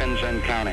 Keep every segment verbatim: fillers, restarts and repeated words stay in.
seconds and counting.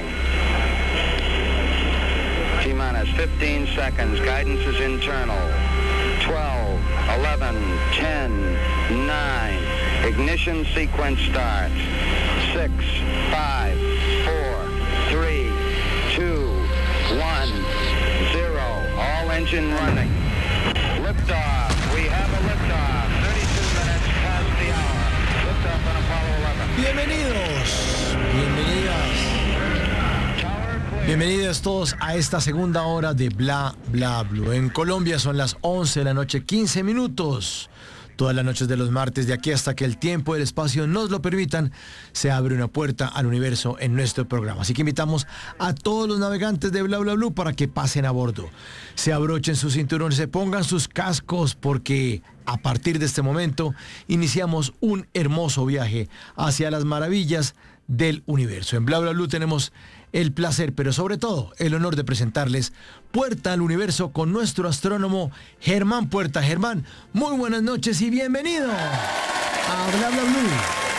T-minus fifteen seconds. Guidance is internal. twelve, eleven, ten, nine. Ignition sequence starts. six, five, four, three, two, one, zero. All engine running. Liftoff. We have a liftoff. thirty-two minutes past the hour. Liftoff on Apollo eleven. Bienvenidos, bienvenidas. Bienvenidos todos a esta segunda hora de Bla Bla Blue. En Colombia son las once de la noche, quince minutos. Todas las noches de los martes, de aquí hasta que el tiempo y el espacio nos lo permitan, se abre una puerta al universo en nuestro programa. Así que invitamos a todos los navegantes de Bla Bla Blue para que pasen a bordo. Se abrochen sus cinturones, se pongan sus cascos, porque a partir de este momento iniciamos un hermoso viaje hacia las maravillas del universo. En Bla Bla Blue tenemos el placer, pero sobre todo el honor de presentarles Puerta al Universo con nuestro astrónomo Germán Puerta. Germán, muy buenas noches y bienvenido a Bla Bla Blue.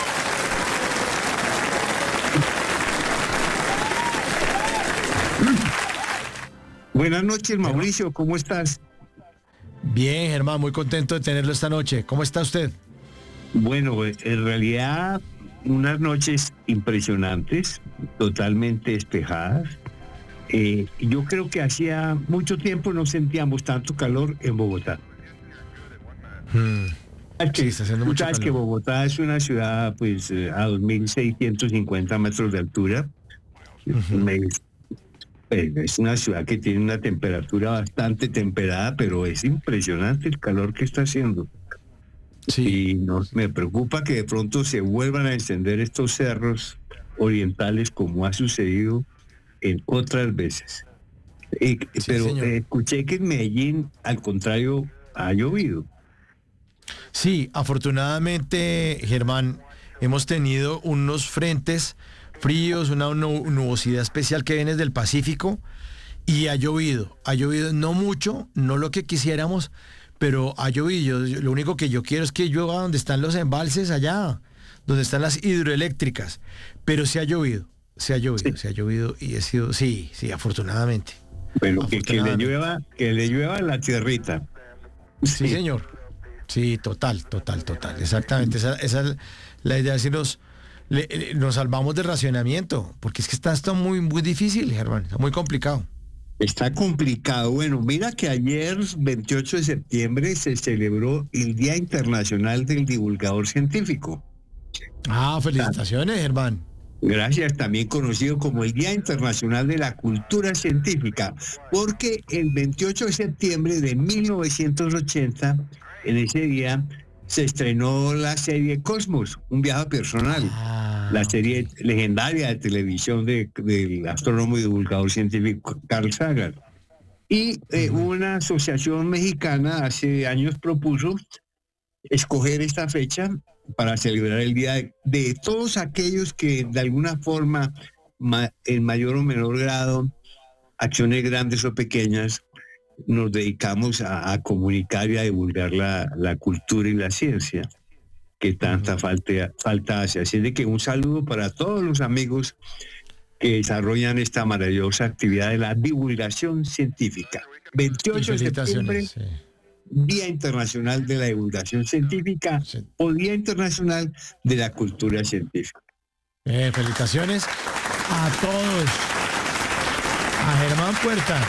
Buenas noches, Mauricio, ¿cómo estás? Bien, Germán, muy contento de tenerlo esta noche. ¿Cómo está usted? Bueno, en realidad unas noches impresionantes, totalmente despejadas. Eh, yo creo que hacía mucho tiempo no sentíamos tanto calor en Bogotá. Hmm. Es que, Sí, está haciendo tú mucho sabes calor. que Bogotá es una ciudad pues eh, a dos mil seiscientos cincuenta metros de altura. Uh-huh. Me- eh, es una ciudad que tiene una temperatura bastante temperada, pero es impresionante el calor que está haciendo. Sí, Y nos, me preocupa que de pronto se vuelvan a encender estos cerros orientales como ha sucedido en otras veces. Eh, Sí, pero señor. eh, escuché que en Medellín, al contrario, ha llovido. sí, afortunadamente, Germán, hemos tenido unos frentes fríos, una nu- nubosidad especial que viene del Pacífico y ha llovido. Ha llovido no mucho, no lo que quisiéramos, pero ha llovido. Yo- Lo único que yo quiero es que llueva donde están los embalses allá, donde están las hidroeléctricas. Pero se ha llovido, se ha llovido, Sí. se ha llovido y ha sido, sí, sí, afortunadamente. Bueno, que, que le Afortunadamente. llueva, que le llueva la tierrita. Sí, señor. Sí, total, total, total. Exactamente. Esa, esa es la idea, si nos, le- le- nos salvamos del racionamiento, porque es que está esto muy, muy difícil, Germán, está muy complicado. Está complicado. Bueno, mira que ayer, veintiocho de septiembre, se celebró el Día Internacional del Divulgador Científico. Ah, felicitaciones, Germán. Gracias, también conocido como el Día Internacional de la Cultura Científica, porque el veintiocho de septiembre de mil novecientos ochenta, en ese día, se estrenó la serie Cosmos, un viaje personal, Ah, la serie ok. legendaria de televisión de- del astrónomo y divulgador científico Carl Sagan. Y eh, Ujú. una asociación mexicana hace años propuso escoger esta fecha para celebrar el día de, de todos aquellos que de alguna forma, ma- en mayor o menor grado, acciones grandes o pequeñas, nos dedicamos a, a comunicar y a divulgar la, la cultura y la ciencia que tanta Ujú. falta, falta hace. Así de que un saludo para todos los amigos que desarrollan esta maravillosa actividad de la divulgación científica. Y veintiocho de septiembre, felicitaciones. Sí, Día Internacional de la Divulgación Científica sí. o Día Internacional de la Cultura Científica. Eh, felicitaciones a todos, a Germán Puerta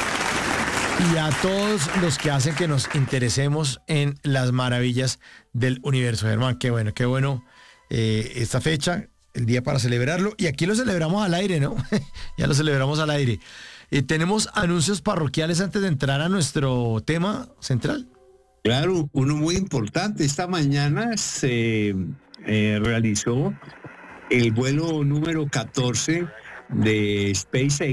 y a todos los que hacen que nos interesemos en las maravillas del universo. Germán, qué bueno, qué bueno eh, esta fecha, el día para celebrarlo. Y aquí lo celebramos al aire, ¿no? Ya lo celebramos al aire. Eh, tenemos anuncios parroquiales antes de entrar a nuestro tema central. Claro, uno muy importante. Esta mañana se eh, realizó el vuelo número catorce de SpaceX